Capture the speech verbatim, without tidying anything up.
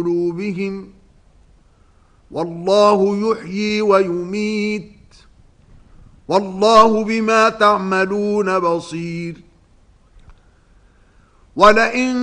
قلوبهم والله يحيي ويميت والله بما تعملون بصير ولئن